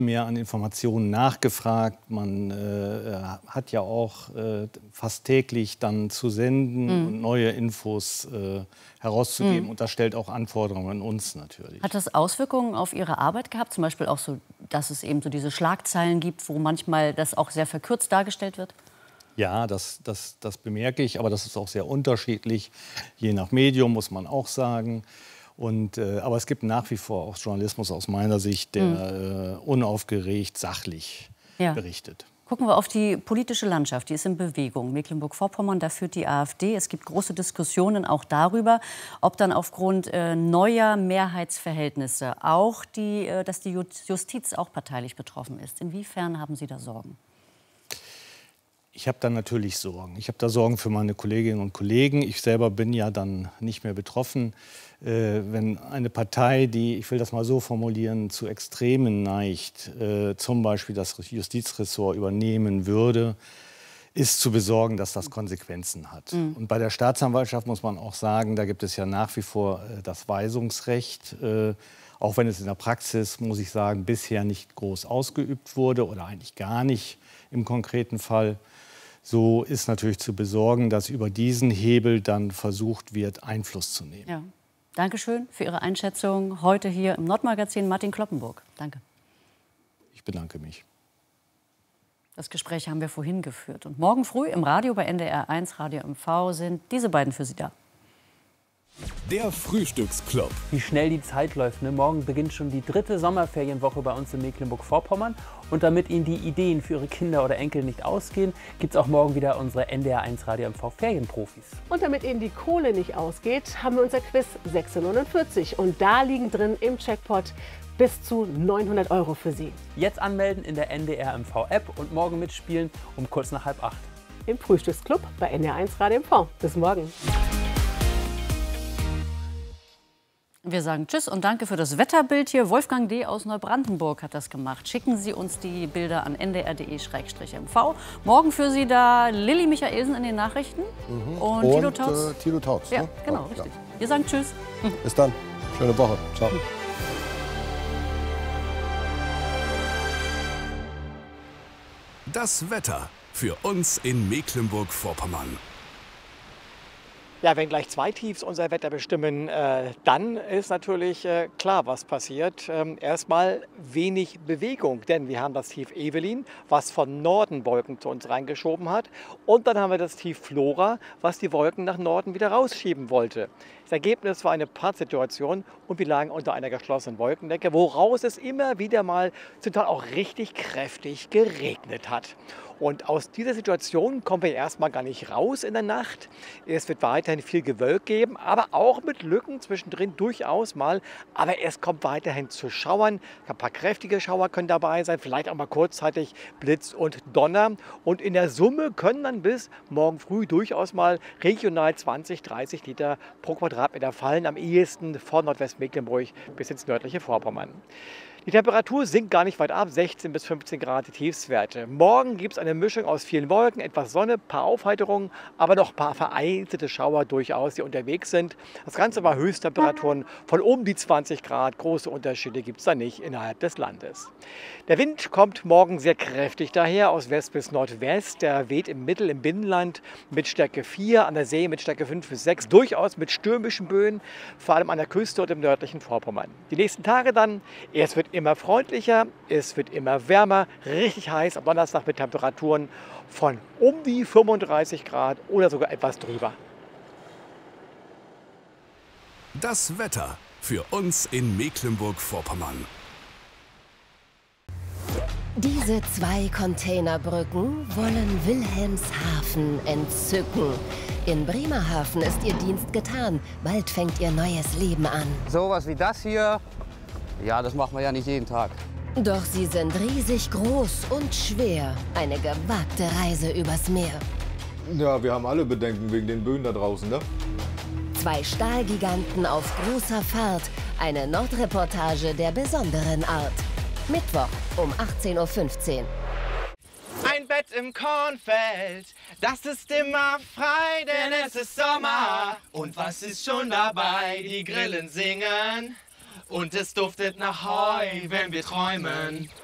mehr an Informationen nachgefragt. Man hat ja auch fast täglich dann zu senden und neue Infos herauszugeben. Und das stellt auch Anforderungen an uns natürlich. Hat das Auswirkungen auf Ihre Arbeit gehabt? Zum Beispiel auch so, dass es eben so diese Schlagzeilen gibt, wo manchmal das auch sehr verkürzt dargestellt wird? Ja, das bemerke ich, aber das ist auch sehr unterschiedlich. Je nach Medium muss man auch sagen. Aber es gibt nach wie vor auch Journalismus aus meiner Sicht, der unaufgeregt, sachlich berichtet. Gucken wir auf die politische Landschaft, die ist in Bewegung. Mecklenburg-Vorpommern, da führt die AfD. Es gibt große Diskussionen auch darüber, ob dann aufgrund neuer Mehrheitsverhältnisse auch dass die Justiz auch parteilich betroffen ist. Inwiefern haben Sie da Sorgen? Ich habe da natürlich Sorgen. Ich habe da Sorgen für meine Kolleginnen und Kollegen. Ich selber bin ja dann nicht mehr betroffen. Wenn eine Partei, die, ich will das mal so formulieren, zu Extremen neigt, zum Beispiel das Justizressort übernehmen würde, ist zu besorgen, dass das Konsequenzen hat. Und bei der Staatsanwaltschaft muss man auch sagen, da gibt es ja nach wie vor das Weisungsrecht, auch wenn es in der Praxis, muss ich sagen, bisher nicht groß ausgeübt wurde oder eigentlich gar nicht im konkreten Fall. So ist natürlich zu besorgen, dass über diesen Hebel dann versucht wird, Einfluss zu nehmen. Ja. Dankeschön für Ihre Einschätzung heute hier im Nordmagazin. Martin Kloppenburg. Danke. Ich bedanke mich. Das Gespräch haben wir vorhin geführt. Und morgen früh im Radio bei NDR1 Radio MV sind diese beiden für Sie da. Der Frühstücksclub. Wie schnell die Zeit läuft. Ne? Morgen beginnt schon die 3. Sommerferienwoche bei uns in Mecklenburg-Vorpommern. Und damit Ihnen die Ideen für Ihre Kinder oder Enkel nicht ausgehen, gibt es auch morgen wieder unsere NDR1 Radio MV Ferienprofis. Und damit Ihnen die Kohle nicht ausgeht, haben wir unser Quiz 649. Und da liegen drin im Jackpot bis zu 900 € für Sie. Jetzt anmelden in der NDR MV App und morgen mitspielen um kurz nach 7:30. Im Frühstücksclub bei NDR1 Radio MV. Bis morgen. Wir sagen Tschüss und danke für das Wetterbild hier. Wolfgang D. aus Neubrandenburg hat das gemacht. Schicken Sie uns die Bilder an ndr.de/mv. Morgen für Sie da Lilly Michaelsen in den Nachrichten und Thilo Tautz. Thilo Tautz, ja, ne? genau, richtig. Wir sagen Tschüss. Bis dann. Schöne Woche. Ciao. Das Wetter für uns in Mecklenburg-Vorpommern. Ja, wenn gleich 2 Tiefs unser Wetter bestimmen, dann ist natürlich klar, was passiert. Erstmal wenig Bewegung, denn wir haben das Tief Evelyn, was von Norden Wolken zu uns reingeschoben hat. Und dann haben wir das Tief Flora, was die Wolken nach Norden wieder rausschieben wollte. Das Ergebnis war eine Pattsituation und wir lagen unter einer geschlossenen Wolkendecke, woraus es immer wieder mal zum Teil auch richtig kräftig geregnet hat. Und aus dieser Situation kommen wir erstmal gar nicht raus in der Nacht. Es wird weiterhin viel Gewölk geben, aber auch mit Lücken zwischendrin durchaus mal. Aber es kommt weiterhin zu Schauern. Ein paar kräftige Schauer können dabei sein, vielleicht auch mal kurzzeitig Blitz und Donner. Und in der Summe können dann bis morgen früh durchaus mal regional 20, 30 Liter pro Quadratmeter fallen. Am ehesten von Nordwestmecklenburg bis ins nördliche Vorpommern. Die Temperatur sinkt gar nicht weit ab, 16 bis 15 Grad die Tiefstwerte. Morgen gibt es eine Mischung aus vielen Wolken, etwas Sonne, ein paar Aufheiterungen, aber noch ein paar vereinzelte Schauer durchaus, die unterwegs sind. Das Ganze war Höchsttemperaturen von um die 20 Grad. Große Unterschiede gibt es da nicht innerhalb des Landes. Der Wind kommt morgen sehr kräftig daher, aus West bis Nordwest. Der weht im im Binnenland mit Stärke 4, an der See mit Stärke 5 bis 6, durchaus mit stürmischen Böen, vor allem an der Küste und im nördlichen Vorpommern. Die nächsten Tage dann, es wird immer freundlicher, es wird immer wärmer, richtig heiß am Donnerstag mit Temperaturen von um die 35 Grad oder sogar etwas drüber. Das Wetter für uns in Mecklenburg-Vorpommern. Diese 2 Containerbrücken wollen Wilhelmshaven entzücken. In Bremerhaven ist ihr Dienst getan. Bald fängt ihr neues Leben an. Sowas wie das hier, ja, das machen wir ja nicht jeden Tag. Doch sie sind riesig groß und schwer. Eine gewagte Reise übers Meer. Ja, wir haben alle Bedenken wegen den Böen da draußen, ne? 2 Stahlgiganten auf großer Fahrt. Eine Nordreportage der besonderen Art. Mittwoch um 18:15 Uhr. Ein Bett im Kornfeld, das ist immer frei, denn es ist Sommer. Und was ist schon dabei? Die Grillen singen und es duftet nach Heu, wenn wir träumen.